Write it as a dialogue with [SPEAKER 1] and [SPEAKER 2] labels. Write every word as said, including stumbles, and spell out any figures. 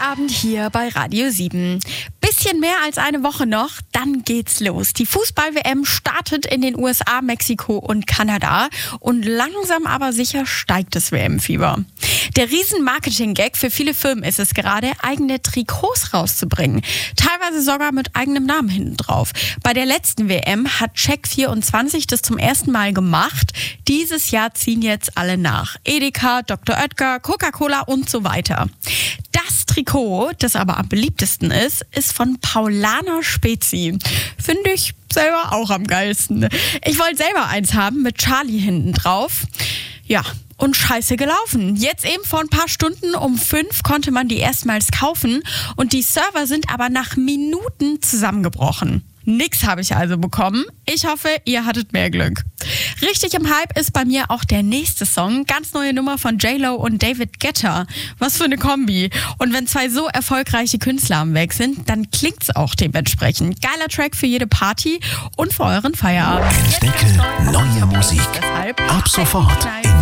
[SPEAKER 1] Feierabend hier bei Radio sieben. Bisschen mehr als eine Woche noch, dann geht's los. Die Fußball-W M startet in den U S A, Mexiko und Kanada und langsam aber sicher steigt das W M-Fieber. Der Riesen-Marketing-Gag für viele Firmen ist es gerade, eigene Trikots rauszubringen. Teilweise sogar mit eigenem Namen hinten drauf. Bei der letzten W M hat Check vierundzwanzig das zum ersten Mal gemacht. Dieses Jahr ziehen jetzt alle nach. Edeka, Doktor Oetker, Coca-Cola und so weiter. Das Trikot, das aber am beliebtesten ist, ist von Paulaner Spezi. Finde ich selber auch am geilsten. Ich wollte selber eins haben mit Charlie hinten drauf. Ja, und scheiße gelaufen. Jetzt eben vor ein paar Stunden um fünf konnte man die erstmals kaufen und die Server sind aber nach Minuten zusammengebrochen. Nix habe ich also bekommen. Ich hoffe, ihr hattet mehr Glück. Richtig im Hype ist bei mir auch der nächste Song. Ganz neue Nummer von J-Lo und David Guetta. Was für eine Kombi. Und wenn zwei so erfolgreiche Künstler am Weg sind, dann klingt's auch dementsprechend. Geiler Track für jede Party und für euren Feierabend.
[SPEAKER 2] Entdecke neue Musik. Ab sofort in